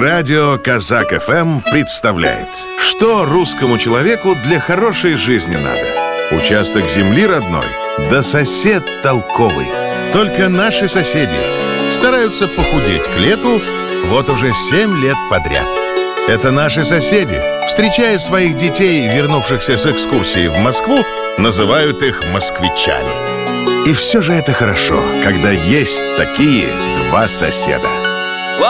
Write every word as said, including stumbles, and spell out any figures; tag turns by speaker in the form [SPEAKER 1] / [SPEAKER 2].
[SPEAKER 1] Радио Казак эф эм представляет, что русскому человеку для хорошей жизни надо. Участок земли родной, да сосед толковый. Только наши соседи стараются похудеть к лету вот уже семь лет подряд. Это наши соседи, встречая своих детей, вернувшихся с экскурсии в Москву, называют их москвичами. И все же это хорошо, когда есть такие два соседа.